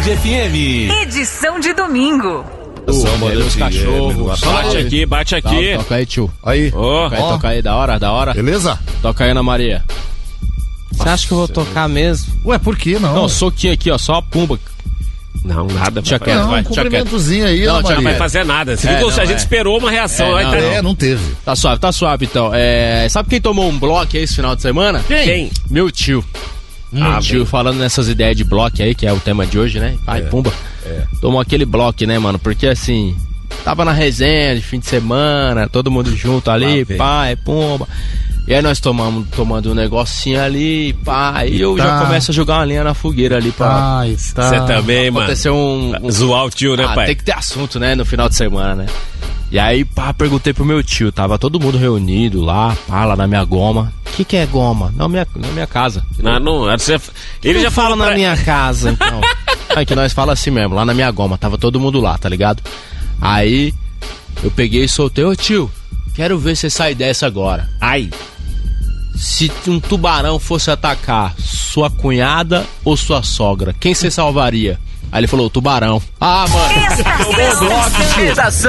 Band FM. Edição de domingo. Os cachorros. Bate aqui. Toca aí, tio. Aí. Toca aí, da hora. Beleza? Toca aí, Ana Maria. Você acha que eu vou tocar mesmo? Ué, por que não? Não, soquinho aqui, ó, só a pumba. Não, nada. Tia Vai, Não, vai. um cumprimentozinho aí, Não, Ana tia, Não vai Maria. fazer nada. Você viu que a gente esperou uma reação. Não teve. Tá suave então. Sabe quem tomou um bloco aí esse final de semana? Quem? Meu tio. Meu tio falando nessas ideias de bloco aí, que é o tema de hoje, né? Pai, pumba. Tomou aquele bloco, né, mano? Porque assim, tava na resenha de fim de semana, todo mundo junto ali, pai, pumba. E aí nós tomando um negocinho ali, pá, e eu já começo a jogar uma lenha na fogueira ali pra... Você também, mano. Aconteceu Zoar o tio, né, pai? Tem que ter assunto, né, no final de semana, né? E aí, pá, perguntei pro meu tio, tava todo mundo reunido lá, pá, lá na minha goma. O que é goma? Na minha casa. Ele já fala falou na minha casa, então. É que nós fala assim mesmo, lá na minha goma, tava todo mundo lá, tá ligado? Aí, eu peguei e soltei, ô tio, quero ver você sair dessa agora. Ai. Se um tubarão fosse atacar sua cunhada ou sua sogra, quem você salvaria? Aí ele falou, tubarão. Ah, mano. Estação